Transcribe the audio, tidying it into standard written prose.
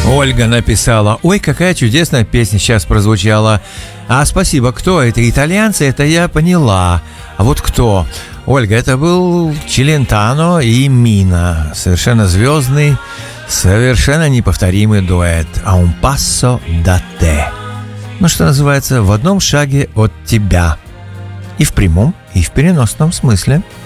Ольга написала: ой, какая чудесная песня сейчас прозвучала. А спасибо, кто это? Итальянцы? Это я поняла. А вот кто? Ольга, это был Челентано и Мина. Совершенно звездный, совершенно неповторимый дуэт. А un passo da te. Ну, что называется, в одном шаге от тебя. И в прямом, и в переносном смысле.